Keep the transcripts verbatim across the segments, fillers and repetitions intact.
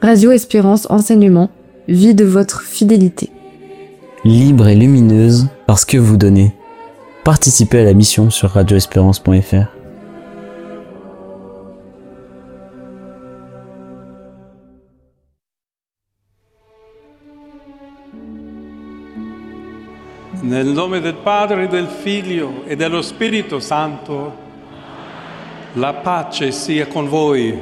Radio Espérance Enseignement, vie de votre fidélité. Libre et lumineuse parce que vous donnez. Participez à la mission sur radio espérance point f r. Nel nome del Padre, del Figlio e dello Spirito Santo, la pace sia con voi.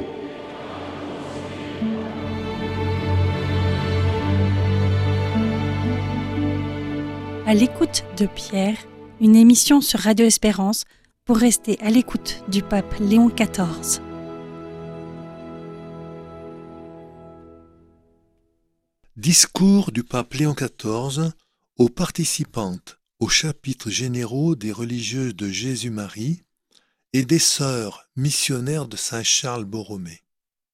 À l'écoute de Pierre, une émission sur Radio Espérance pour rester à l'écoute du pape Léon quatorze. Discours du pape Léon quatorze aux participantes aux chapitres généraux des religieuses de Jésus-Marie et des sœurs missionnaires de Saint-Charles Borromée.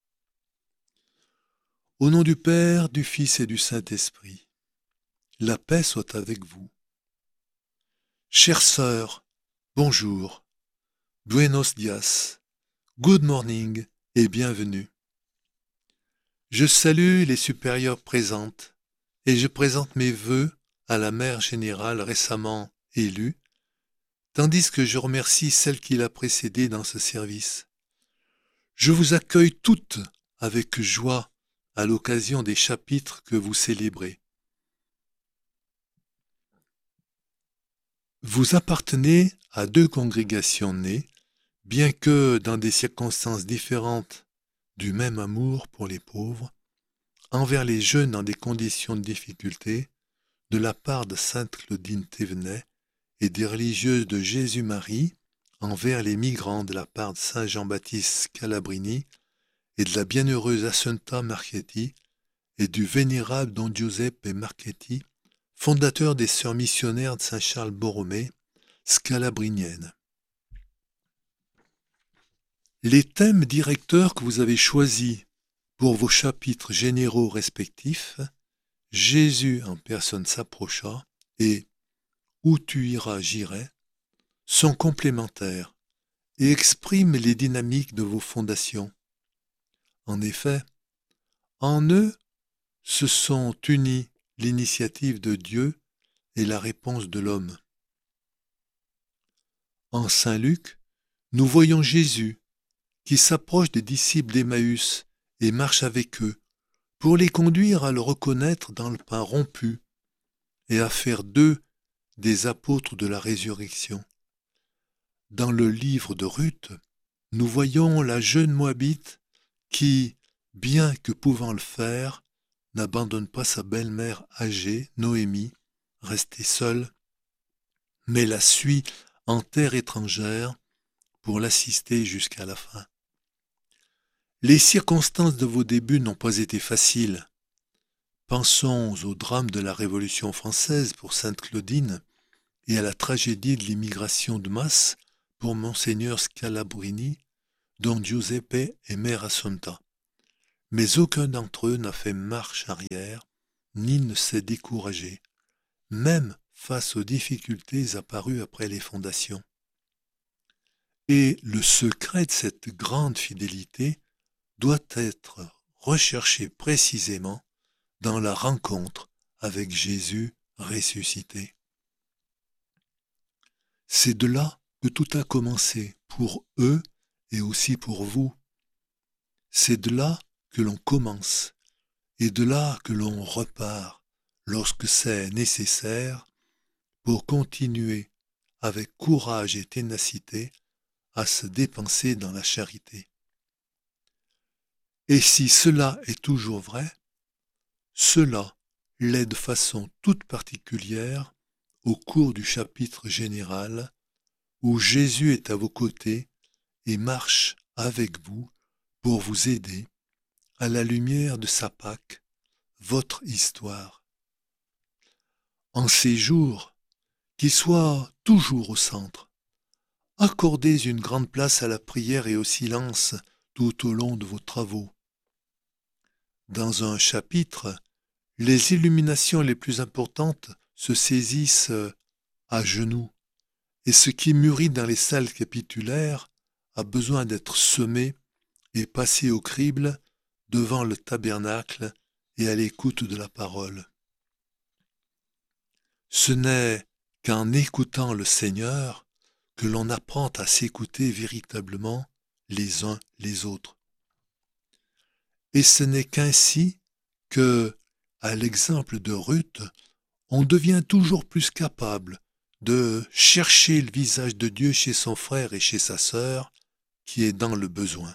Au nom du Père, du Fils et du Saint-Esprit, la paix soit avec vous. Chères sœurs, bonjour, buenos dias, good morning et bienvenue. Je salue les supérieures présentes et je présente mes vœux à la mère générale récemment élue, tandis que je remercie celle qui l'a précédée dans ce service. Je vous accueille toutes avec joie à l'occasion des chapitres que vous célébrez. Vous appartenez à deux congrégations nées, bien que dans des circonstances différentes, du même amour pour les pauvres, envers les jeunes dans des conditions de difficulté, de la part de sainte Claudine Thévenet et des religieuses de Jésus-Marie, envers les migrants de la part de saint Jean-Baptiste Scalabrini et de la bienheureuse Assunta Marchetti et du vénérable Don Giuseppe Marchetti, fondateur des sœurs missionnaires de Saint-Charles Borromée, scalabriniennes. Les thèmes directeurs que vous avez choisis pour vos chapitres généraux respectifs, Jésus en personne s'approcha et Où tu iras, j'irai, sont complémentaires et expriment les dynamiques de vos fondations. En effet, en eux se sont unis l'initiative de Dieu et la réponse de l'homme. En saint Luc, nous voyons Jésus qui s'approche des disciples d'Emmaüs et marche avec eux pour les conduire à le reconnaître dans le pain rompu et à faire d'eux des apôtres de la résurrection. Dans le livre de Ruth, nous voyons la jeune Moabite qui, bien que pouvant le faire, n'abandonne pas sa belle-mère âgée, Noémie, restée seule, mais la suit en terre étrangère pour l'assister jusqu'à la fin. Les circonstances de vos débuts n'ont pas été faciles. Pensons au drame de la Révolution française pour sainte Claudine et à la tragédie de l'immigration de masse pour monseigneur Scalabrini, Don Giuseppe et mère Assunta. Mais aucun d'entre eux n'a fait marche arrière, ni ne s'est découragé, même face aux difficultés apparues après les fondations. Et le secret de cette grande fidélité doit être recherché précisément dans la rencontre avec Jésus ressuscité. C'est de là que tout a commencé, pour eux et aussi pour vous. C'est de là que l'on commence, et de là que l'on repart, lorsque c'est nécessaire, pour continuer avec courage et ténacité à se dépenser dans la charité. Et si cela est toujours vrai, cela l'est de façon toute particulière au cours du chapitre général où Jésus est à vos côtés et marche avec vous pour vous aider à la lumière de sa Pâque, votre histoire. En ces jours, qu'il soit toujours au centre, accordez une grande place à la prière et au silence tout au long de vos travaux. Dans un chapitre, les illuminations les plus importantes se saisissent à genoux, et ce qui mûrit dans les salles capitulaires a besoin d'être semé et passé au crible devant le tabernacle et à l'écoute de la parole. Ce n'est qu'en écoutant le Seigneur que l'on apprend à s'écouter véritablement les uns les autres. Et ce n'est qu'ainsi que, à l'exemple de Ruth, on devient toujours plus capable de chercher le visage de Dieu chez son frère et chez sa sœur qui est dans le besoin.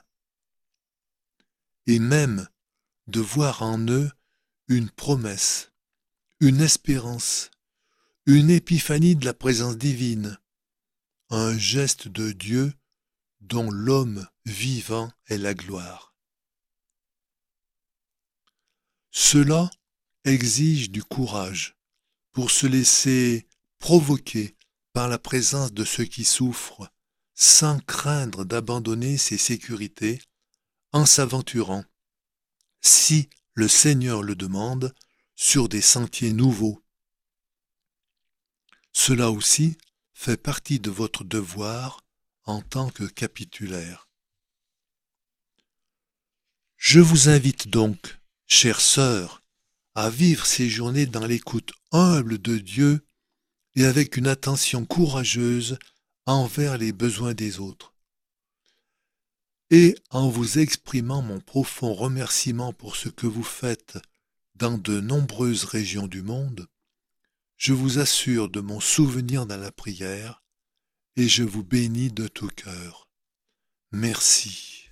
Et même de voir en eux une promesse, une espérance, une épiphanie de la présence divine, un geste de Dieu dont l'homme vivant est la gloire. Cela exige du courage pour se laisser provoquer par la présence de ceux qui souffrent, sans craindre d'abandonner ses sécurités, en s'aventurant, si le Seigneur le demande, sur des sentiers nouveaux. Cela aussi fait partie de votre devoir en tant que capitulaire. Je vous invite donc, chères sœurs, à vivre ces journées dans l'écoute humble de Dieu et avec une attention courageuse envers les besoins des autres. Et en vous exprimant mon profond remerciement pour ce que vous faites dans de nombreuses régions du monde, je vous assure de mon souvenir dans la prière et je vous bénis de tout cœur. Merci.